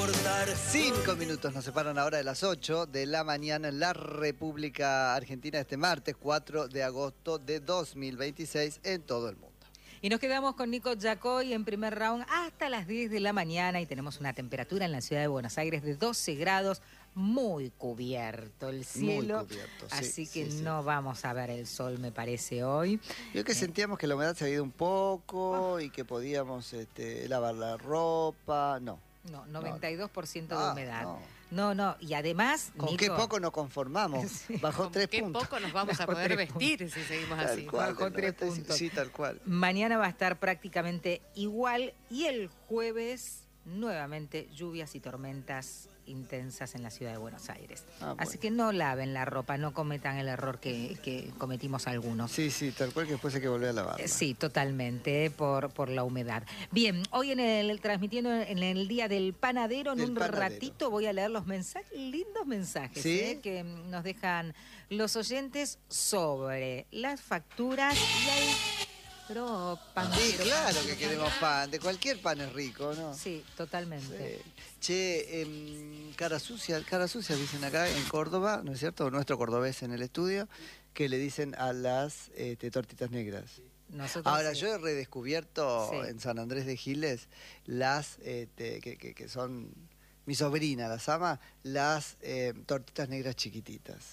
cortar. 5 minutos nos separan ahora de las 8 de la mañana en la República Argentina este martes 4 de agosto de 2026 en todo el mundo. Y nos quedamos con Nico Yacoy en primer round hasta las 10 de la mañana y tenemos una temperatura en la ciudad de Buenos Aires de 12 grados, muy cubierto el cielo. Muy cubierto, sí, así que sí. no vamos a ver el sol, me parece, hoy. Yo que sentíamos que la humedad se había ido un poco y que podíamos lavar la ropa, no. No, 92% de humedad. No. Y además, ¿Con Nico, qué poco nos conformamos? Sí. Bajó 3 Qué puntos. poco nos vamos a Bajó poder 3 vestir si seguimos Tal así. cual, Bajó 3 puntos. Sí, tal cual. Mañana va a estar prácticamente igual y el jueves nuevamente lluvias y tormentas intensas en la ciudad de Buenos Aires. Así que no laven la ropa, no cometan el error que cometimos algunos. Sí, tal cual, que después hay que volver a lavarla. Sí, totalmente, por la humedad. Bien, hoy transmitiendo en el Día del Panadero, en un ratito voy a leer los mensajes, lindos mensajes, ¿sí? Que nos dejan los oyentes sobre las facturas y hay... pan. Sí, claro que queremos pan. De cualquier pan es rico, ¿no? Sí, totalmente. Sí. Che, cara sucia dicen acá en Córdoba, ¿no es cierto? Nuestro cordobés en el estudio, que le dicen a las tortitas negras. Nosotros Ahora, yo he redescubierto en San Andrés de Giles las que son... Mi sobrina las ama, las tortitas negras chiquititas.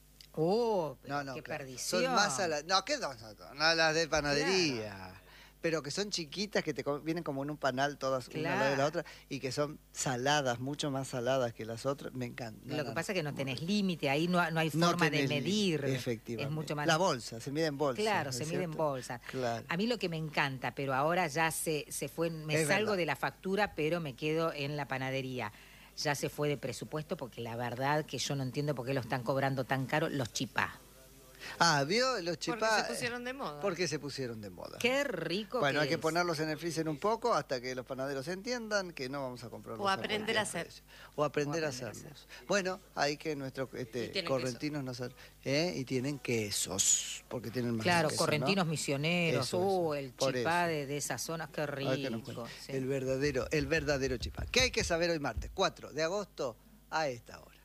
No, qué claro. perdición. Son más saladas. No, ¿qué son? No, las de panadería. Claro. Pero que son chiquitas, que vienen como en un panal todas una al lado de la otra, y que son saladas, mucho más saladas que las otras. Me encanta. Lo que pasa es que no tenés límite, ahí no hay forma de medir. Efectivamente. Es mucho más... La bolsa, se mide en bolsa. Claro, se mide en bolsa. Claro. A mí lo que me encanta, pero ahora ya se fue, salgo de la factura, pero me quedo en la panadería. Ya se fue de presupuesto porque la verdad que yo no entiendo por qué lo están cobrando tan caro los chipá. ¿Vio? Los chipá. Porque se pusieron de moda. Porque se pusieron de moda. Qué rico. Bueno, hay que ponerlos en el freezer un poco hasta que los panaderos entiendan que no vamos a comprarlos. O aprender a hacer. O aprender a hacerlos. Bueno, hay que nuestros correntinos no hacer. Y tienen quesos, porque tienen más. Claro, queso, correntinos ¿no? misioneros. Eso. El chipá de esas zonas, qué rico. Sí. El verdadero chipá. ¿Qué hay que saber hoy martes? 4 de agosto a esta hora.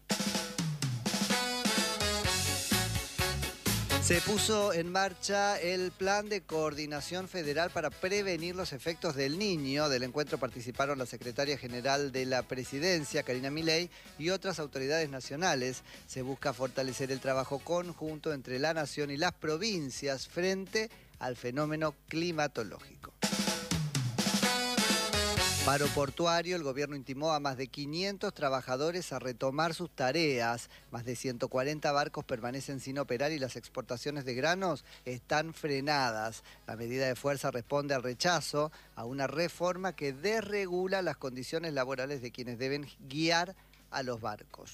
Se puso en marcha el Plan de Coordinación Federal para prevenir los efectos del Niño. Del encuentro participaron la Secretaria General de la Presidencia, Karina Milei, y otras autoridades nacionales. Se busca fortalecer el trabajo conjunto entre la nación y las provincias frente al fenómeno climatológico. Paro portuario, el gobierno intimó a más de 500 trabajadores a retomar sus tareas. Más de 140 barcos permanecen sin operar y las exportaciones de granos están frenadas. La medida de fuerza responde al rechazo a una reforma que desregula las condiciones laborales de quienes deben guiar a los barcos.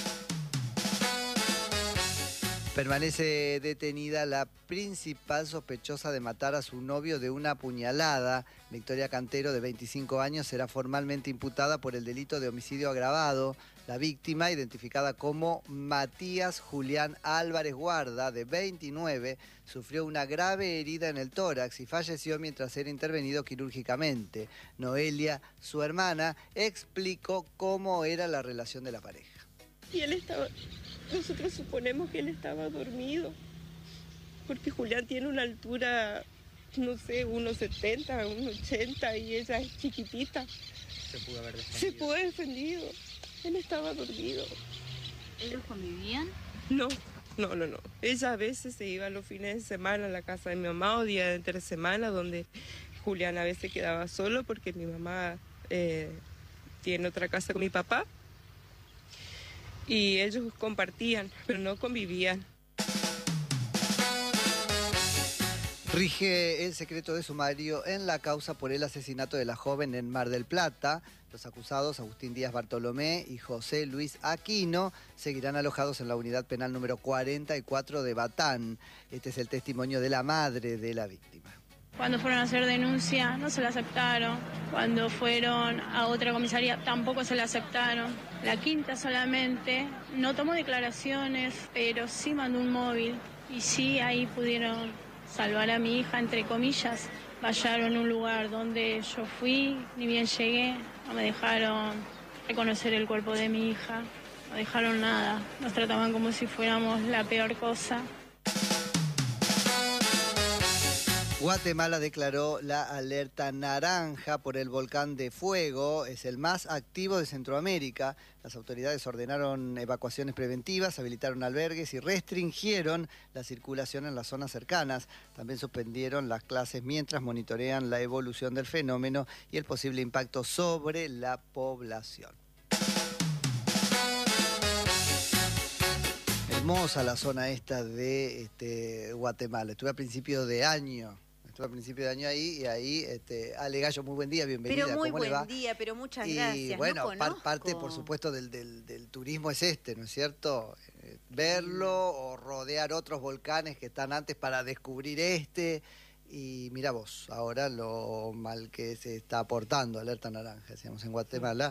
Permanece detenida la principal sospechosa de matar a su novio de una puñalada. Victoria Cantero, de 25 años, será formalmente imputada por el delito de homicidio agravado. La víctima, identificada como Matías Julián Álvarez Guarda, de 29, sufrió una grave herida en el tórax y falleció mientras era intervenido quirúrgicamente. Noelia, su hermana, explicó cómo era la relación de la pareja. Y nosotros suponemos que él estaba dormido, porque Julián tiene una altura, no sé, 1,70, 1,80 y ella es chiquitita. Se pudo haber defendido. Se pudo haber defendido. Él estaba dormido. ¿Ellos convivían? No. Ella a veces se iba los fines de semana a la casa de mi mamá o día de entre semana, donde Julián a veces quedaba solo porque mi mamá tiene otra casa con mi papá. Y ellos compartían, pero no convivían. Rige el secreto de sumario en la causa por el asesinato de la joven en Mar del Plata. Los acusados, Agustín Díaz Bartolomé y José Luis Aquino, seguirán alojados en la unidad penal número 44 de Batán. Este es el testimonio de la madre de la víctima. Cuando fueron a hacer denuncia no se la aceptaron. Cuando fueron a otra comisaría tampoco se la aceptaron. La quinta solamente no tomó declaraciones, pero sí mandó un móvil. Y sí, ahí pudieron salvar a mi hija, entre comillas. Vallaron un lugar donde yo fui, ni bien llegué, no me dejaron reconocer el cuerpo de mi hija. No dejaron nada, nos trataban como si fuéramos la peor cosa. Guatemala declaró la alerta naranja por el volcán de fuego, es el más activo de Centroamérica. Las autoridades ordenaron evacuaciones preventivas, habilitaron albergues y restringieron la circulación en las zonas cercanas. También suspendieron las clases mientras monitorean la evolución del fenómeno y el posible impacto sobre la población. Hermosa la zona esta de Guatemala. Estuve a principio de año. Ahí, y ahí, Ale Gallo, muy buen día, bienvenida. Pero muy ¿Cómo le va? buen día, pero muchas Y gracias. bueno, No parte, por supuesto, del turismo es ¿no es cierto? Verlo o rodear otros volcanes que están antes para descubrir Y mira vos, ahora lo mal que se está aportando alerta naranja, decíamos, en Guatemala,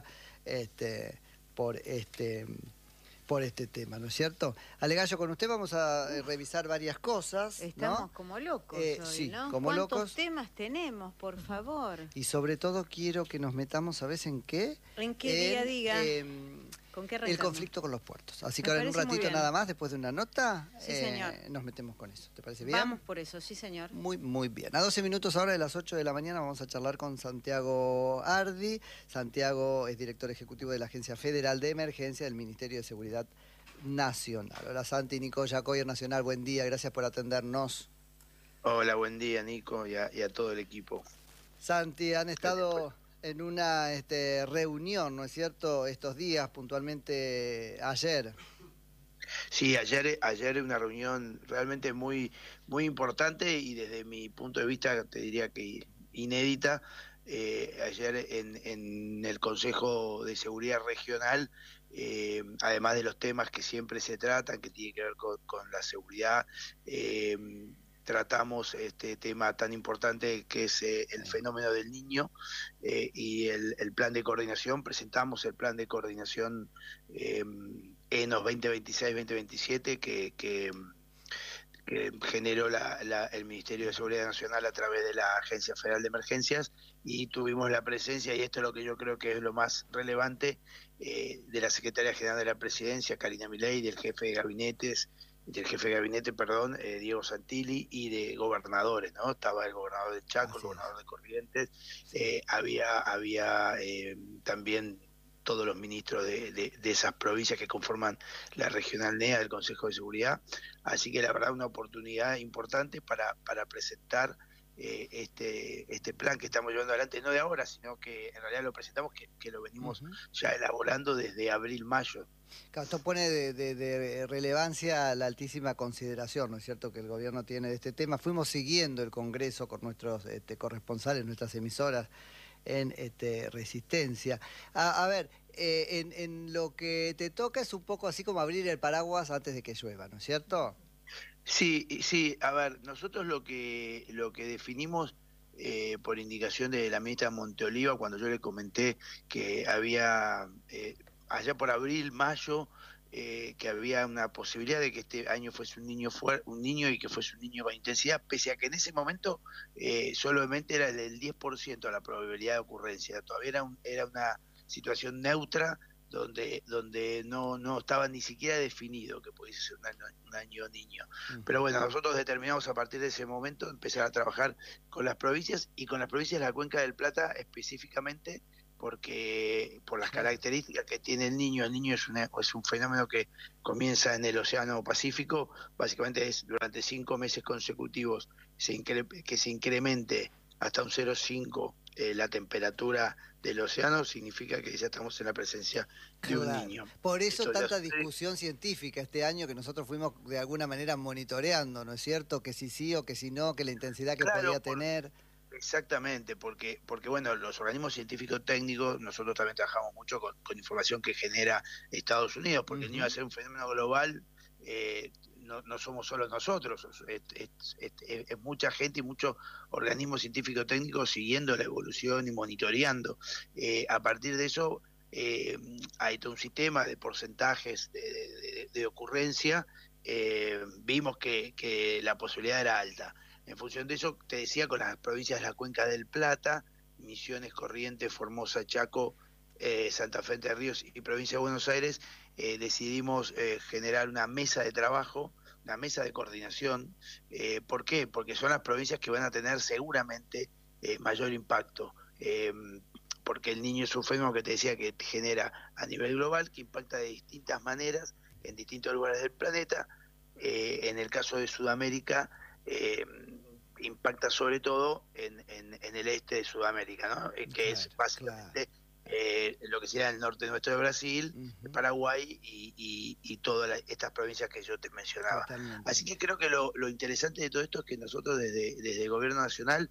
por este tema, ¿no es cierto? Ale Gallo, con usted vamos a revisar varias cosas, Estamos ¿no? como locos hoy, sí, ¿no? como ¿Cuántos locos? temas tenemos, por favor? Y sobre todo quiero que nos metamos, ¿sabes en qué? ¿En qué diga? ¿Con qué El arrancamos? conflicto con los puertos. Así que Me ahora en un parece muy ratito bien. nada más, después de una nota, Sí, señor. nos metemos con eso. ¿Te parece bien? Vamos por eso, sí, señor. Muy, muy bien. A 12 minutos ahora de las 8 de la mañana vamos a charlar con Santiago Ardi. Santiago es director ejecutivo de la Agencia Federal de Emergencia del Ministerio de Seguridad Nacional. Hola Santi, Nico Yacoyer Nacional, buen día, gracias por atendernos. Hola, buen día Nico y a todo el equipo. Santi, han estado en una reunión, ¿no es cierto?, estos días, puntualmente ayer. Sí, ayer una reunión realmente muy importante y desde mi punto de vista te diría que inédita. Ayer en el Consejo de Seguridad Regional, además de los temas que siempre se tratan, que tienen que ver con la seguridad, tratamos este tema tan importante que es el fenómeno del niño y el plan de coordinación. Presentamos el plan de coordinación ENOS 2026-2027 que generó el Ministerio de Seguridad Nacional a través de la Agencia Federal de Emergencias, y tuvimos la presencia, y esto es lo que yo creo que es lo más relevante, de la Secretaria General de la Presidencia, Karina Milei, del jefe de gabinete, Diego Santilli, y de gobernadores, ¿no? Estaba el gobernador de Chaco, el gobernador de Corrientes, había también todos los ministros de esas provincias que conforman la regional NEA del Consejo de Seguridad. Así que la verdad una oportunidad importante para presentar este plan que estamos llevando adelante, no de ahora, sino que en realidad lo presentamos, que lo venimos ya elaborando desde abril-mayo. Claro, esto pone de relevancia la altísima consideración, ¿no es cierto?, que el gobierno tiene de este tema. Fuimos siguiendo el Congreso con nuestros corresponsales, nuestras emisoras en Resistencia. A ver, en lo que te toca es un poco así como abrir el paraguas antes de que llueva, ¿no es cierto? Sí, a ver, nosotros lo que definimos por indicación de la ministra Monteoliva, cuando yo le comenté que había allá por abril, mayo, que había una posibilidad de que este año fuese un niño y que fuese un niño con intensidad, pese a que en ese momento solamente era del 10% la probabilidad de ocurrencia. Todavía era una situación neutra donde no estaba ni siquiera definido que pudiese ser un año niño. Pero bueno, nosotros determinamos a partir de ese momento empezar a trabajar con las provincias, y con las provincias de la Cuenca del Plata específicamente, porque por las características que tiene el niño es un fenómeno que comienza en el Océano Pacífico. Básicamente es durante 5 meses consecutivos que se incremente hasta un 0,5 la temperatura del océano, significa que ya estamos en la presencia de un niño. Por eso tanta discusión científica este año, que nosotros fuimos de alguna manera monitoreando, ¿no es cierto?, que si sí o que si no, que la intensidad que podía tener. Exactamente, porque bueno, los organismos científicos técnicos, nosotros también trabajamos mucho con información que genera Estados Unidos, porque el niño va a ser un fenómeno global. No somos solo nosotros, es mucha gente y muchos organismos científicos técnicos siguiendo la evolución y monitoreando. A partir de eso hay todo un sistema de porcentajes de ocurrencia. Vimos que la posibilidad era alta. En función de eso, te decía, con las provincias de la Cuenca del Plata, Misiones, Corrientes, Formosa, Chaco Santa Fe, Entre Ríos y Provincia de Buenos Aires, decidimos generar una mesa de trabajo, una mesa de coordinación. ¿Por qué? Porque son las provincias que van a tener seguramente mayor impacto. Porque el niño es un fenómeno que te decía que genera a nivel global, que impacta de distintas maneras en distintos lugares del planeta. En el caso de Sudamérica, impacta sobre todo en el este de Sudamérica, ¿no? Que es básicamente lo que sería el norte nuestro de Brasil, Paraguay y todas estas provincias que yo te mencionaba. Totalmente. Así que creo que lo interesante de todo esto es que nosotros desde el Gobierno Nacional